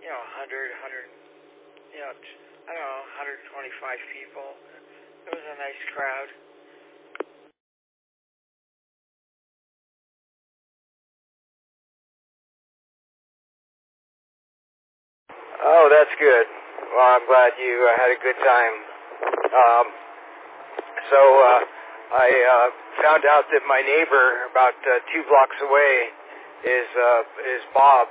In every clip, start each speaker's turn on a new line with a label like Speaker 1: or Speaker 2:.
Speaker 1: 100, I don't know, 125 people. It was a nice crowd.
Speaker 2: Oh, that's good. Well, I'm glad you had a good time. I found out that my neighbor about 2 blocks away is Bob,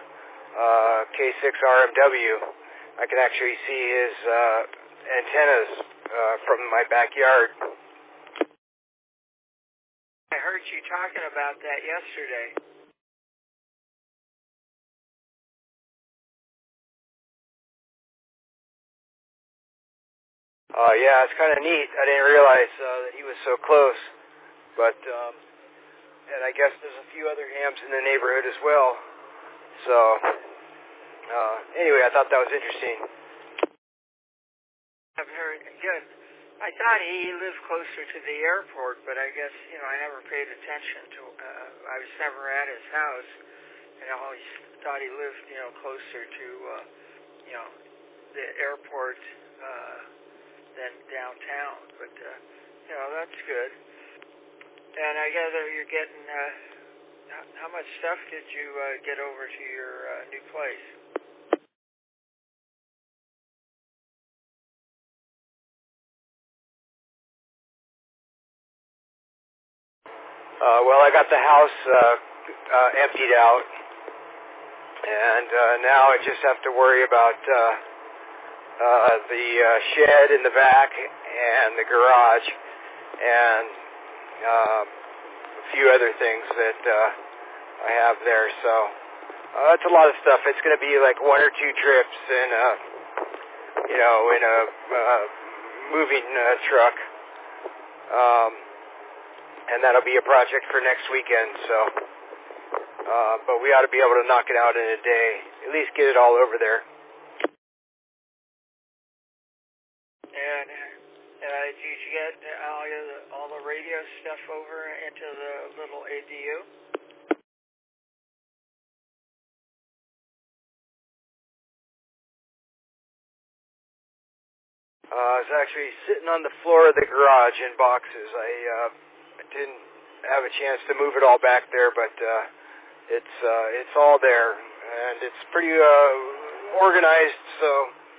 Speaker 2: K6RMW. I can actually see his antennas from my backyard.
Speaker 1: I heard you talking about that yesterday.
Speaker 2: Yeah, it's kind of neat. I didn't realize that he was so close. But, and I guess there's a few other hams in the neighborhood as well. So, anyway, I thought that was interesting.
Speaker 1: I've heard, good. I thought he lived closer to the airport, but I guess, I never paid attention to, I was never at his house, and I always thought he lived, closer to, the airport, than downtown, but, that's good. And I gather you're getting, how much stuff did you get over to your new place?
Speaker 2: Well, I got the house emptied out, and now I just have to worry about the shed in the back and the garage, and a few other things that I have there. So that's a lot of stuff. It's going to be like 1 or 2 trips in a moving truck. And that'll be a project for next weekend, so, but we ought to be able to knock it out in a day, at least get it all over there.
Speaker 1: And did you get all the radio stuff over into the little ADU?
Speaker 2: It's actually sitting on the floor of the garage in boxes. I didn't have a chance to move it all back there, but it's all there, and it's pretty organized. So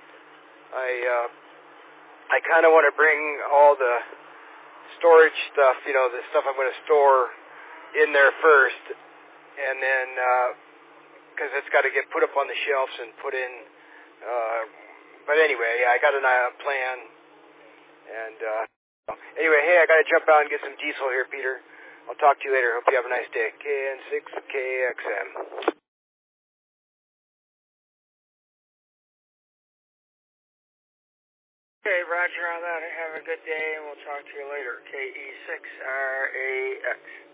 Speaker 2: I kind of want to bring all the storage stuff, the stuff I'm going to store in there first, and then because it's got to get put up on the shelves and put in. But anyway, I got a plan, and anyway, hey, I got to jump out and get some diesel here, Peter. I'll talk to you later. Hope you have a nice day. KN6KXM.
Speaker 1: Okay, roger on that. Have a good day, and we'll talk to you later. KE6RAX.